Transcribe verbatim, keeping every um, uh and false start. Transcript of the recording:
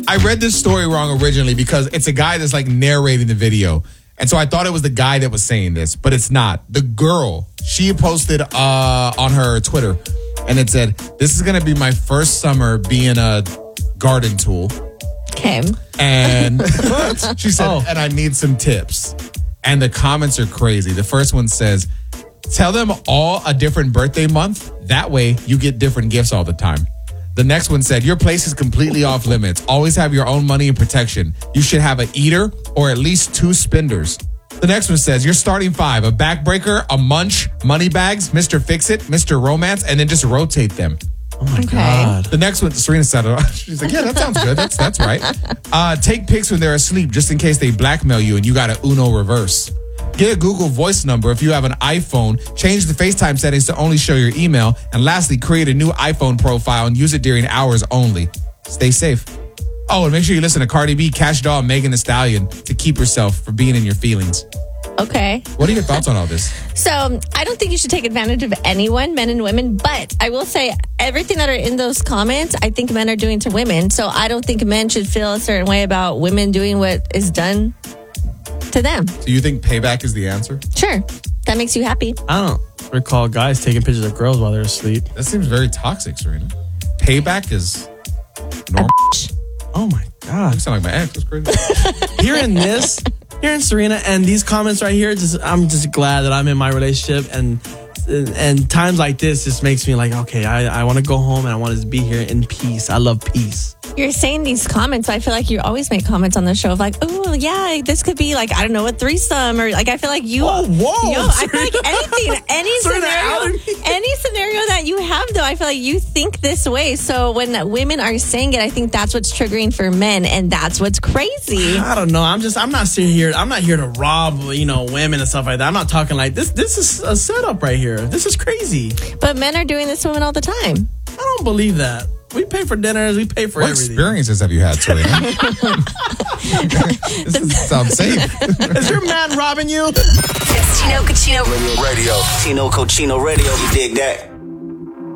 I read this story wrong originally because it's a guy that's like narrating the video. And so I thought it was the guy that was saying this, but it's not. The girl, she posted uh, on her Twitter, and it said, "This is going to be my first summer being a garden tool." Okay. And she said, Oh. and I need some tips. And the comments are crazy. The first one says, "Tell them all a different birthday month. That way you get different gifts all the time." The next one said, "Your place is completely off limits. Always have your own money and protection. You should have an eater or at least two spenders." The next one says, "You're starting five, a backbreaker, a munch, money bags, Mister Fix-It, Mister Romance, and then just rotate them." Oh my Okay. God. The next one, Serena said, she's like, "Yeah, that sounds good. That's that's right." Uh, take pics when they're asleep just in case they blackmail you and you got a Uno reverse. Get a Google Voice number if you have an iPhone. Change the FaceTime settings to only show your email. And lastly, create a new iPhone profile and use it during hours only. Stay safe. Oh, and make sure you listen to Cardi B, Cash Doll, and Megan Thee Stallion to keep yourself from being in your feelings. Okay. What are your thoughts on all this? So I don't think you should take advantage of anyone, men and women, but I will say everything that are in those comments, I think men are doing to women. So I don't think men should feel a certain way about women doing what is done to them. Do you think payback is the answer? Sure. That makes you happy. I don't recall guys taking pictures of girls while they're asleep. That seems very toxic, Serena. Payback is normal. Oh my God. You sound like my ex. That's crazy. Hearing this, hearing Serena and these comments right here, just I'm just glad that I'm in my relationship, and and, and times like this just makes me like, okay, I, I want to go home and I want to be here in peace. I love peace. You're saying these comments. I feel like you always make comments on the show of like, oh, yeah, this could be like, I don't know, a threesome. Or like, I feel like you. Whoa, whoa, Yo, I feel like anything, any Serena scenario, Allen. any scenario that you have, though, I feel like you think this way. So when women are saying it, I think that's what's triggering for men. And that's what's crazy. I don't know. I'm just, I'm not sitting here. I'm not here to rob, you know, women and stuff like that. I'm not talking like this. This is a setup right here. This is crazy. But men are doing this to women all the time. I don't believe that. We pay for dinners. We pay for What everything. experiences have you had, Serena? This is- sounds safe. Is your man robbing you? It's Tino Cochino Radio. Tino Cochino Radio. You dig that?